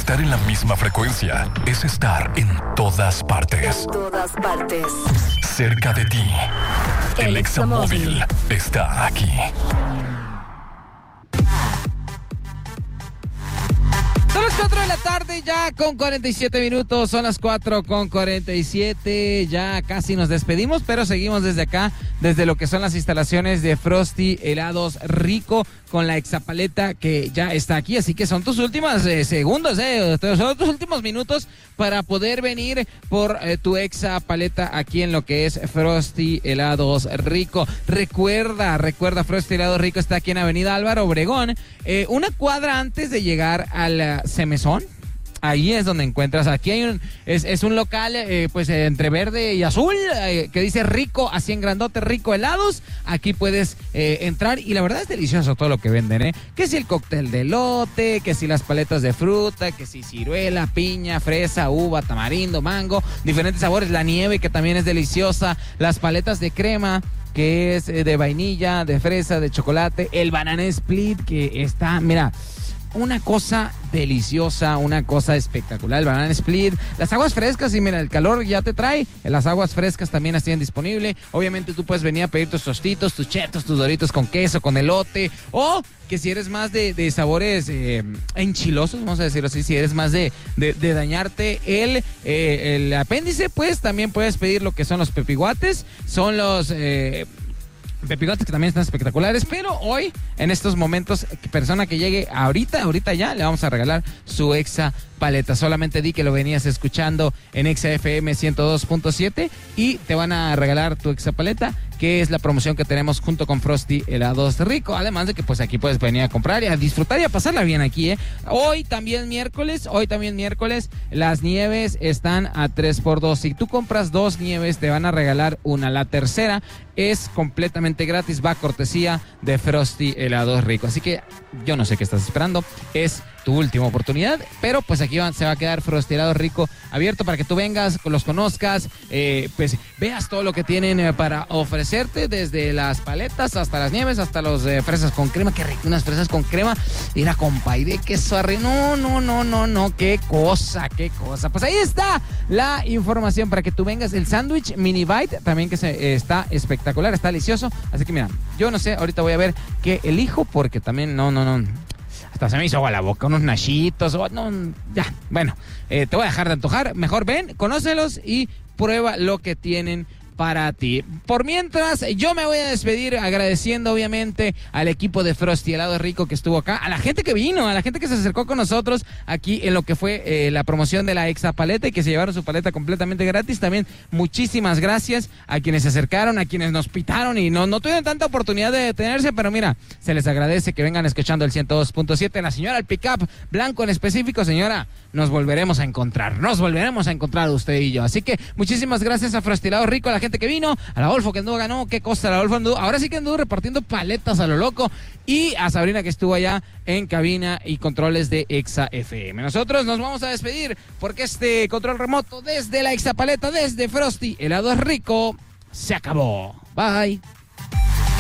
Estar en la misma frecuencia es estar en todas partes. En todas partes. Cerca de ti. El Examóvil está aquí. Son las 4 de la tarde ya con 47 minutos, son las 4 con 47, ya casi nos despedimos, pero seguimos desde acá, desde lo que son las instalaciones de Frosty Helados Rico, con la exapaleta que ya está aquí, así que son tus últimos segundos, son tus últimos minutos para poder venir por tu exapaleta aquí en lo que es Frosty Helados Rico. Recuerda, Frosty Helados Rico está aquí en Avenida Álvaro Obregón, una cuadra antes de llegar al Semezón. Ahí es donde encuentras, aquí hay es un local pues entre verde y azul que dice Rico, así en grandote, Rico Helados. Aquí puedes entrar y la verdad es delicioso todo lo que venden, que si el cóctel de elote, que si las paletas de fruta, que si ciruela, piña, fresa, uva, tamarindo, mango, diferentes sabores, la nieve que también es deliciosa, las paletas de crema que es de vainilla, de fresa, de chocolate, el banana split que está, mira, una cosa deliciosa, una cosa espectacular, el banana split, las aguas frescas, y mira, el calor ya te trae, las aguas frescas también las tienen disponible. Obviamente tú puedes venir a pedir tus tostitos, tus chetos, tus doritos con queso, con elote, o que si eres más de sabores enchilosos, vamos a decirlo así, si eres más de dañarte el apéndice, pues también puedes pedir lo que son los pepiguates, son los pepigotes que también están espectaculares, pero hoy, en estos momentos, persona que llegue ahorita ya, le vamos a regalar su Exa Paleta. Solamente di que lo venías escuchando en Exa FM 102.7 y te van a regalar tu Exa Paleta, que es la promoción que tenemos junto con Frosty Helados Rico. Además de que pues aquí puedes venir a comprar y a disfrutar y a pasarla bien aquí, Hoy también miércoles, las nieves están a 3x2. Si tú compras 2 nieves, te van a regalar una. La tercera es completamente gratis, va a cortesía de Frosty Helados Rico. Así que yo no sé qué estás esperando, es tu última oportunidad, pero pues aquí se va a quedar Frosty Helados Rico abierto para que tú vengas, los conozcas, pues veas todo lo que tienen para ofrecerte, desde las paletas hasta las nieves, hasta los fresas con crema. Qué rico, unas fresas con crema, mira, con pay de queso arriba, no, qué cosa. Pues ahí está la información para que tú vengas. El sándwich mini bite también que está espectacular, está delicioso, así que mira, yo no sé, ahorita voy a ver qué elijo, porque también no, hasta se me hizo agua la boca, unos nachitos, ya, bueno, te voy a dejar de antojar, mejor ven, conócelos y prueba lo que tienen para ti. Por mientras, yo me voy a despedir agradeciendo obviamente al equipo de Frosty Helados Rico que estuvo acá, a la gente que vino, a la gente que se acercó con nosotros aquí en lo que fue la promoción de la Exa Paleta y que se llevaron su paleta completamente gratis. También muchísimas gracias a quienes se acercaron, a quienes nos pitaron y no tuvieron tanta oportunidad de detenerse, pero mira, se les agradece que vengan escuchando el 102.7. La señora, el pick-up blanco en específico, señora, nos volveremos a encontrar usted y yo. Así que muchísimas gracias a Frosty Helados Rico, a la gente que vino, a Adolfo que anduvo, ganó, qué cosa, Adolfo anduvo, ahora sí que anduvo repartiendo paletas a lo loco, y a Sabrina que estuvo allá en cabina y controles de Exa FM. Nosotros nos vamos a despedir porque este control remoto desde la Exa Paleta, desde Frosty Helados Rico, se acabó. Bye.